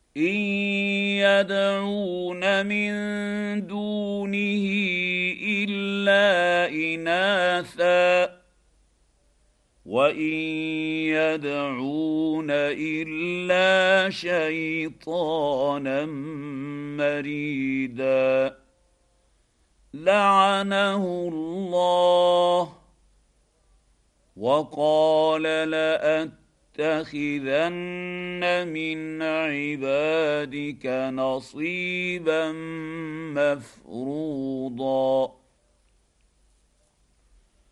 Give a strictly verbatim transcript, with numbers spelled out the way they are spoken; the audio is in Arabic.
إن يدعون من دونه إلا إناثا وإن يدعون إلا شيطانا مريدا لعنه الله وقال لأتخذن من عبادك نصيبا مفروضا